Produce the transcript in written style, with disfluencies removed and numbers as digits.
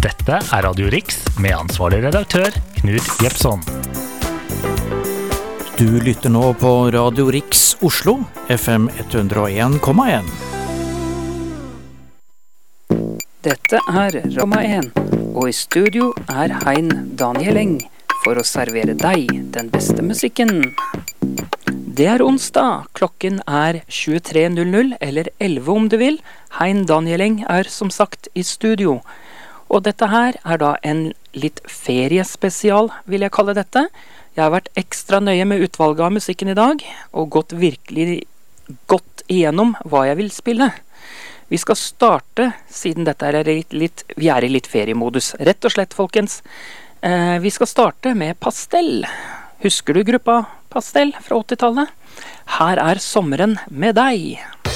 Dette Radio Rix med ansvarlig redaktør Knut Jepson. Du lytter nå på Radio Rix Oslo, FM 101,1. Dette Roma 1, og i studio Hein Daniel Eng for å servere deg den beste musikken. Det onsdag, klokken 23:00 eller 11 om du vil. Hein Daniel Eng som sagt i studio. Og dette her da en litt feriespesial, vil jeg kalle dette. Jeg har vært ekstra nøye med utvalget av musikken i dag, og gått virkelig godt igjennom hva jeg vil spille. Vi skal starte, siden dette vi i litt feriemodus, rett og slett, folkens. Vi skal starte med Pastell. Husker du gruppa Pastell fra 80-tallet? Her Sommeren med deg.